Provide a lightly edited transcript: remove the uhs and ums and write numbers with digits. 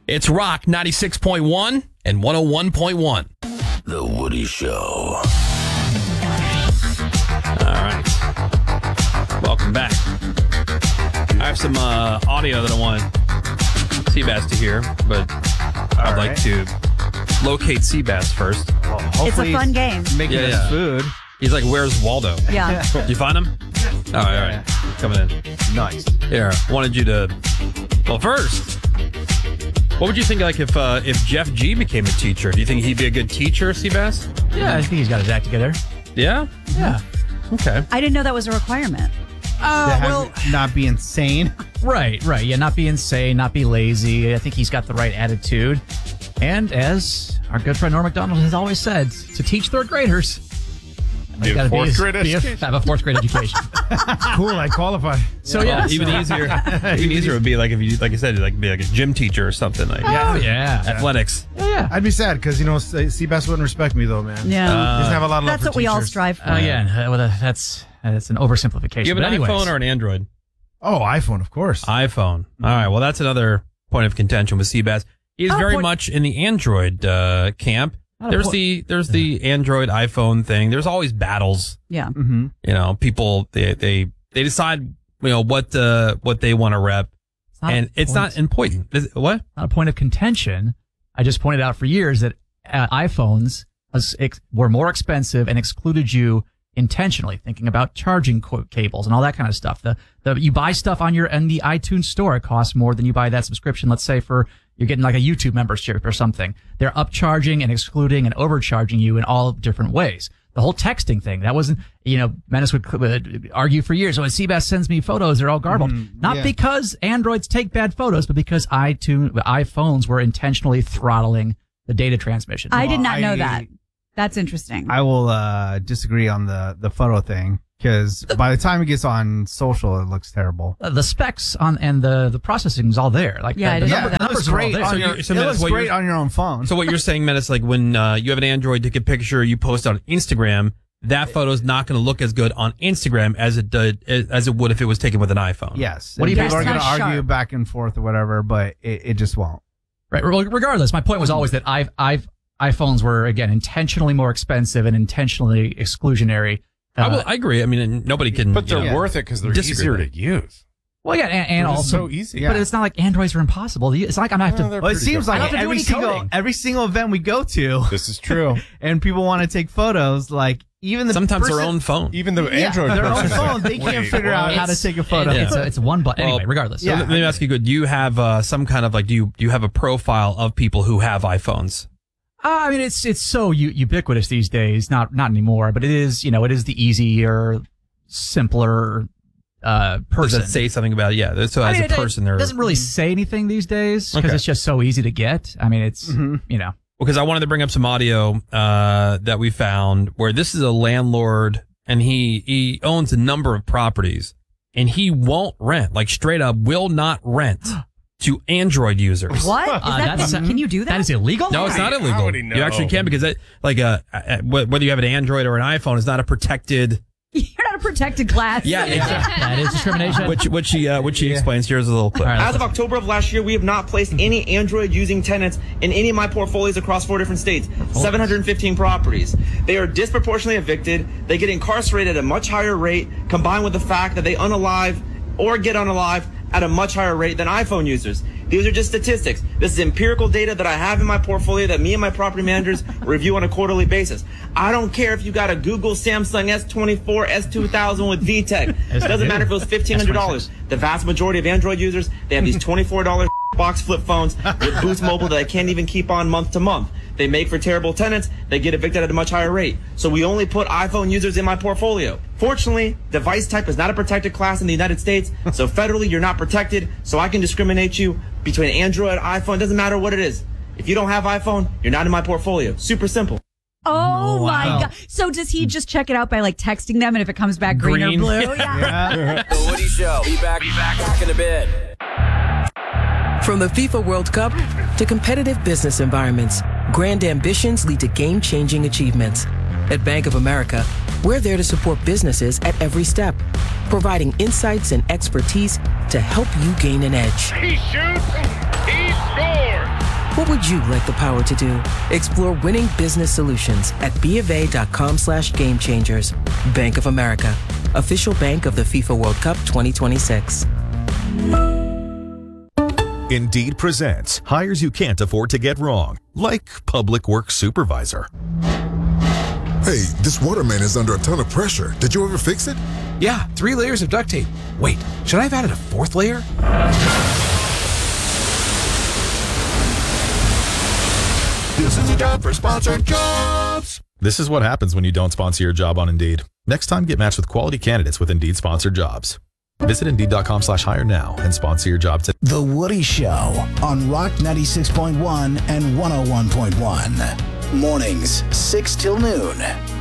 It's Rock 96.1 and 101.1. The Woody Show. All right. Welcome back. I have some audio that I want Seabass to hear, but I'd like to locate Seabass first. Well, it's a fun game. Making us food. He's like, where's Waldo? Yeah. Did you find him? Oh, all right. Coming in. Nice. Here, I wanted you to... Well, first, what would you think like if Jeff G became a teacher? Do you think he'd be a good teacher, Seabass? Yeah, I think he's got his act together. Yeah? Yeah. Okay. I didn't know that was a requirement. Not be insane. Right. Yeah, not be insane, not be lazy. I think he's got the right attitude. And as our good friend Norm MacDonald has always said, to teach third graders, Have a fourth grade education. Cool, I qualify. So yeah, even easier would be like if you, like I said, like be like a gym teacher or something. Like athletics. Yeah. I'd be sad because Seabass wouldn't respect me though, man. Yeah, he doesn't have a lot of love that's for what we all teachers. strive for. That's an oversimplification. Do you have an but iPhone or an Android? Oh, iPhone, of course. iPhone. All right. Well, that's another point of contention with Seabass. He's very much in the Android camp. There's the Android iPhone thing. There's always battles. Yeah. Mm-hmm. You know, people they decide what they want to rep, and it's not important. What? Not a point of contention. I just pointed out for years that iPhones were more expensive and excluded you intentionally, thinking about charging cables and all that kind of stuff. You buy stuff in the iTunes store, it costs more than you buy that subscription. Let's say you're getting like a YouTube membership or something. They're upcharging and excluding and overcharging you in all different ways. The whole texting thing, that wasn't, Menace would argue for years. When Seabass sends me photos, they're all garbled. Not because Androids take bad photos, but because iPhones were intentionally throttling the data transmission. I did not know that. That's interesting. I will disagree on the photo thing because by the time it gets on social, it looks terrible. The specs and the processing is all there. Like the numbers are all there. It looks great on your own phone. So what you're saying, Menace, like when you have an Android, take a picture, you post on Instagram, that photo is not going to look as good on Instagram as it would if it was taken with an iPhone. Yes. What do you think? People are going to argue back and forth or whatever, but it just won't. Right. Well, regardless, my point was always that iPhones were, again, intentionally more expensive and intentionally exclusionary. I agree. I mean, nobody can. But they're worth it because they're easier to use. Well, yeah, and also so easy. But it's not like Androids are impossible. It's like I'm gonna have to. Well, it seems like every single event we go to. This is true. And people want to take photos, like even sometimes their own phone, even the Android, their own phone, they can't figure out how to take a photo. It's one button. Anyway, regardless. So let me ask you, do you have some kind of do you have a profile of people who have iPhones? I mean, it's so ubiquitous these days. Not anymore, but it is. It is the easier, simpler person. Does that say something about it? Yeah. So as a person, it doesn't really say anything these days because it's just so easy to get. I mean, it's Because I wanted to bring up some audio that we found where this is a landlord and he owns a number of properties and he won't rent, like straight up will not rent. To Android users. What? Can you do that? That is illegal? No, it's not illegal. You actually can because whether you have an Android or an iPhone is not a protected. You're not a protected class. Yeah, exactly. That is discrimination. Which she explains. Here's a little clip. As of October of last year, we have not placed any Android using tenants in any of my portfolios across 4 different states, 715 properties. They are disproportionately evicted. They get incarcerated at a much higher rate, combined with the fact that they unalive or get unalive at a much higher rate than iPhone users. These are just statistics. This is empirical data that I have in my portfolio that me and my property managers review on a quarterly basis. I don't care if you got a Google Samsung S24, S2000 with VTech. It doesn't matter if it was $1,500. The vast majority of Android users, they have these $24 box flip phones with Boost Mobile that I can't even keep on month to month. They make for terrible tenants. They get evicted at a much higher rate. So we only put iPhone users in my portfolio. Fortunately, device type is not a protected class in the United States. So federally, you're not protected. So I can discriminate you between Android, iPhone. Doesn't matter what it is. If you don't have iPhone, you're not in my portfolio. Super simple. Oh my God. So does he just check it out by texting them and if it comes back green or blue? Yeah. The Woody Show. Be back in a bit. From the FIFA World Cup to competitive business environments, grand ambitions lead to game-changing achievements. At Bank of America, we're there to support businesses at every step, providing insights and expertise to help you gain an edge. He shoots, he scores! What would you like the power to do? Explore winning business solutions at BofA.com/gamechangers. Bank of America, official bank of the FIFA World Cup 2026. Indeed presents hires you can't afford to get wrong, like public works supervisor. Hey, this water main is under a ton of pressure. Did you ever fix it? Yeah, 3 layers of duct tape. Wait, should I have added a 4th layer? This is a job for sponsored jobs. This is what happens when you don't sponsor your job on Indeed. Next time, get matched with quality candidates with Indeed sponsored jobs. Visit Indeed.com/hire now and sponsor your job today. The Woody Show on Rock 96.1 and 101.1. Mornings, 6 till noon.